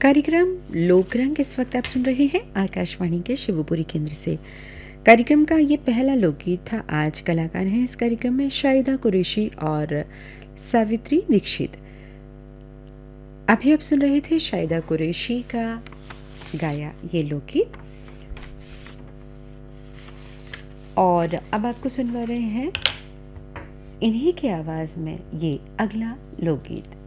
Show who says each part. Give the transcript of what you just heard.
Speaker 1: कार्यक्रम लोकरंग इस वक्त आप सुन रहे हैं आकाशवाणी के शिवपुरी केंद्र से। कार्यक्रम का ये पहला लोकगीत था। आज कलाकार हैं इस कार्यक्रम में शाहिदा कुरैशी और सावित्री दीक्षित। अभी आप सुन रहे थे शाहिदा कुरैशी का गाया ये लोकगीत, और अब आपको सुनवा रहे हैं इन्हीं की आवाज़ में ये अगला लोकगीत।